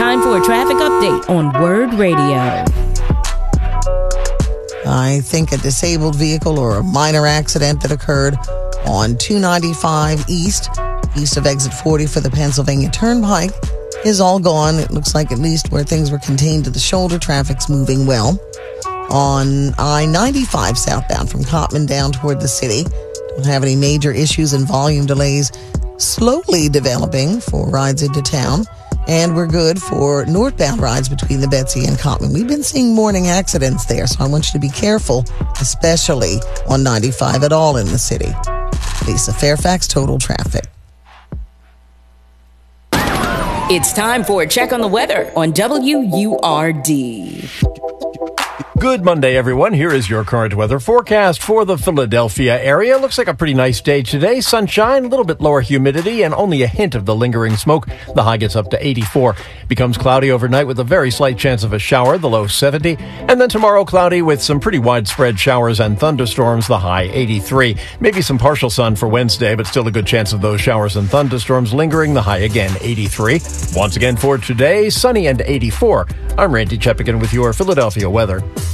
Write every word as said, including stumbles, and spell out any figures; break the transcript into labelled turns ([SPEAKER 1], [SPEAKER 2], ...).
[SPEAKER 1] time for a traffic update on Word Radio.
[SPEAKER 2] I think a disabled vehicle or a minor accident that occurred on two ninety-five East, east of exit forty for the Pennsylvania Turnpike, is all gone. It looks like at least where things were contained to the shoulder, traffic's moving well. On I ninety-five southbound from Cottman down toward the city, don't have any major issues and volume delays slowly developing for rides into town. And we're good for northbound rides between the Betsy and Cottman. We've been seeing morning accidents there, so I want you to be careful, especially on ninety-five at all in the city. Lisa Fairfax, Total Traffic.
[SPEAKER 1] It's time for a check on the weather on W U R D.
[SPEAKER 3] Good Monday, everyone. Here is your current weather forecast for the Philadelphia area. Looks like a pretty nice day today. Sunshine, a little bit lower humidity, and only a hint of the lingering smoke. The high gets up to eighty-four. Becomes cloudy overnight with a very slight chance of a shower, the low seventy. And then tomorrow, cloudy with some pretty widespread showers and thunderstorms, the high eighty-three. Maybe some partial sun for Wednesday, but still a good chance of those showers and thunderstorms lingering, the high again eighty-three. Once again for today, sunny and eighty-four. I'm Randy Cheppigan with your Philadelphia weather.